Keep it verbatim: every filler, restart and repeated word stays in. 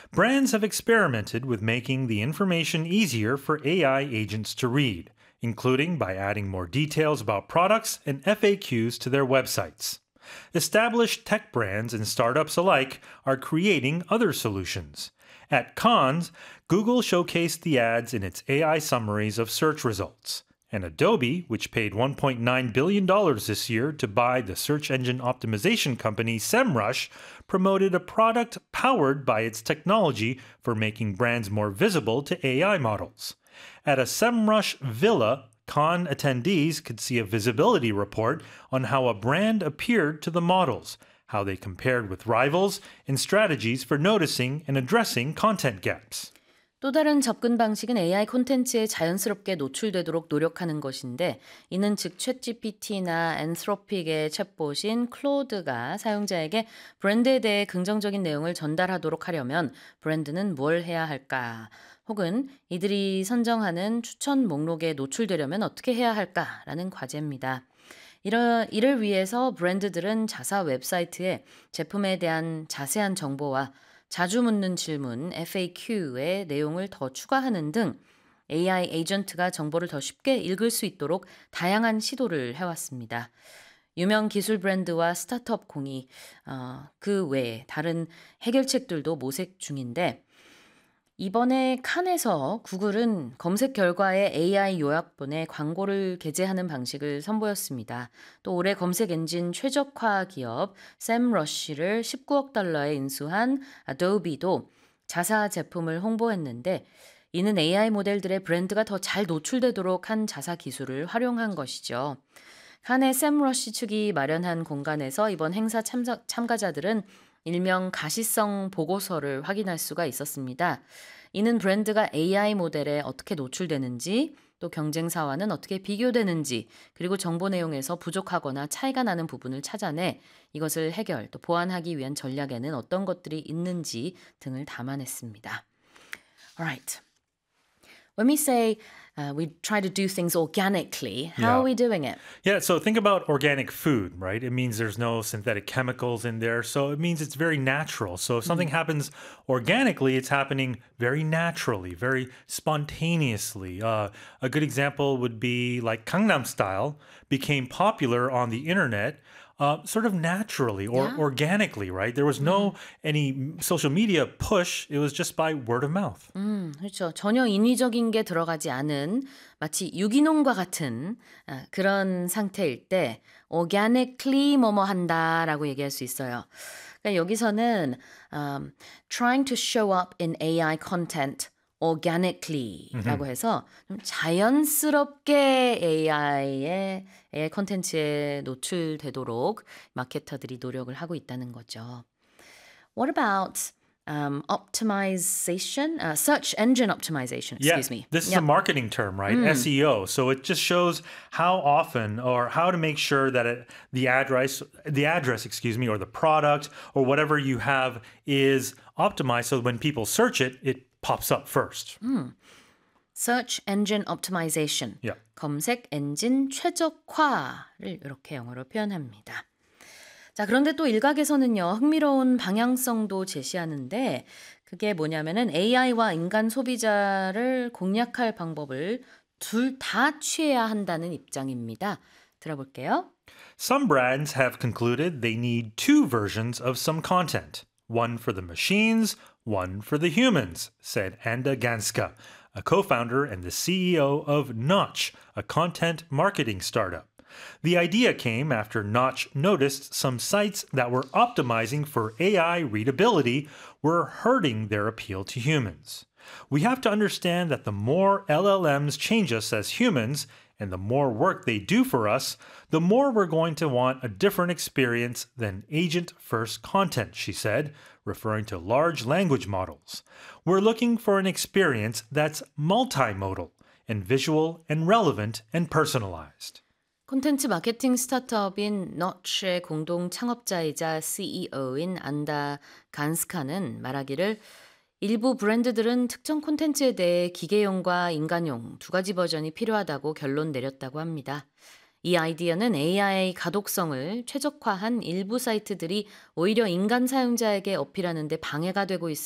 Brands have experimented with making the information easier for A I agents to read, including by adding more details about products and F A Qs to their websites. Established tech brands and startups alike are creating other solutions. At Cannes, Google showcased the ads in its A I summaries of search results. And Adobe, which paid one point nine billion dollars this year to buy the search engine optimization company SEMrush, promoted a product powered by its technology for making brands more visible to A I models. At a SEMrush Villa, Cannes attendees could see a visibility report on how a brand appeared to the models, how they compared with rivals, and strategies for noticing and addressing content gaps. 또 다른 접근 방식은 에이아이 콘텐츠에 자연스럽게 노출되도록 노력하는 것인데 이는 즉 챗지피티나 엔트로픽의 챗봇인 클로드가 사용자에게 브랜드에 대해 긍정적인 내용을 전달하도록 하려면 브랜드는 뭘 해야 할까? 혹은 이들이 선정하는 추천 목록에 노출되려면 어떻게 해야 할까라는 과제입니다. 이러, 이를 위해서 브랜드들은 자사 웹사이트에 제품에 대한 자세한 정보와 자주 묻는 질문, 에프 에이 큐의 내용을 더 추가하는 등 에이아이 에이전트가 정보를 더 쉽게 읽을 수 있도록 다양한 시도를 해왔습니다. 유명 기술 브랜드와 스타트업 공이 어, 그 외에 다른 해결책들도 모색 중인데 이번에 칸에서 구글은 검색 결과에 에이아이 요약본에 광고를 게재하는 방식을 선보였습니다. 또 올해 검색 엔진 최적화 기업 샘러쉬를 십구억 달러에 인수한 아도비도 자사 제품을 홍보했는데 이는 에이아이 모델들의 브랜드가 더 잘 노출되도록 한 자사 기술을 활용한 것이죠. 칸의 샘러쉬 측이 마련한 공간에서 이번 행사 참사, 참가자들은 일명 가시성 보고서를 확인할 수가 있었습니다. 이는 브랜드가 에이아이 모델에 어떻게 노출되는지, 또 경쟁사와는 어떻게 비교되는지, 그리고 정보 내용에서 부족하거나 차이가 나는 부분을 찾아내 이것을 해결, 또 보완하기 위한 전략에는 어떤 것들이 있는지 등을 담아냈습니다. Alright. When we say uh, we try to do things organically, how Yeah. are we doing it? Yeah, so think about organic food, right? It means there's no synthetic chemicals in there. So it means it's very natural. So if something happens organically, it's happening very naturally, very spontaneously. Uh, a good example would be like Gangnam Style became popular on the internet uh, sort of naturally or Yeah. organically, right? There was no any social media push. It was just by word of mouth. 음, 그렇죠. 전혀 인위적인 게 들어가지 않은 마치 유기농과 같은 아, 그런 상태일 때 organically 뭐뭐 한다라고 얘기할 수 있어요. 그러니까 여기서는 um, trying to show up in 에이아이 content organically라고 해서 좀 자연스럽게 에이아이의 에이아이 콘텐츠에 노출되도록 마케터들이 노력을 하고 있다는 거죠. What about um, optimization, uh, search engine optimization? Excuse yeah, me. This is Yep. a marketing term, right? S E O. So it just shows how often or how to make sure that it, the address, the address, excuse me, or the product or whatever you have is optimized so when people search it, it pops up first. Search engine optimization. Yeah. 검색 엔진 최적화를 이렇게 영어로 표현합니다. 자, 그런데 또 일각에서는요, 흥미로운 방향성도 제시하는데 그게 뭐냐면은 에이아이와 인간 소비자를 공략할 방법을 둘 다 취해야 한다는 입장입니다. 들어볼게요. Some brands have concluded they need two versions of some content. One for the machines, one for the humans, said Anda Ganska, a co-founder and the C E O of Notch, a content marketing startup. The idea came after Notch noticed some sites that were optimizing for A I readability were hurting their appeal to humans. We have to understand that the more L L Ms change us as humans, and the more work they do for us, the more we're going to want a different experience than agent-first content, she said, referring to large language models. We're looking for an experience that's multimodal and visual and relevant and personalized. 콘텐츠 마케팅 스타트업인 Notch의 공동 창업자이자 씨이오인 안다 간스카는 말하기를 일부 브랜드들은 특정 콘텐츠에 대해 기계용과 인간용 두 가지 버전이 필요하다고 결론 내렸다고 합니다. 이 아이디어는 에이아이 가독성을 최적화한 일부 사이트들이 오히려 인간 사용자에게 어필하는 데 방해가 되고